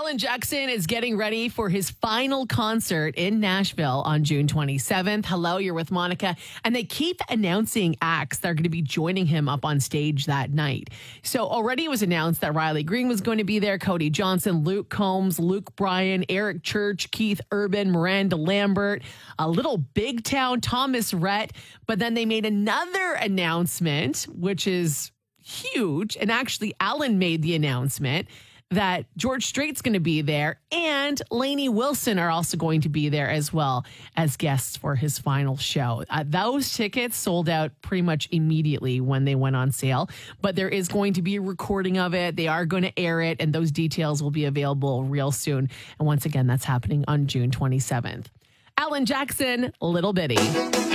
Alan Jackson is getting ready for his final concert in Nashville on June 27th. Hello, you're with Monica. And they keep announcing acts that are going to be joining him up on stage that night. So already it was announced that Riley Green was going to be there, Cody Johnson, Luke Combs, Luke Bryan, Eric Church, Keith Urban, Miranda Lambert, a little Big Town, Thomas Rhett. But then they made another announcement, which is huge. And actually, Alan made the announcement that George Strait's going to be there and Lainey Wilson are also going to be there as well as guests for his final show. Those tickets sold out pretty much immediately when they went on sale, but there is going to be a recording of it. They are going to air it, and those details will be available real soon. And once again, that's happening on June 27th. Alan Jackson, Little Bitty.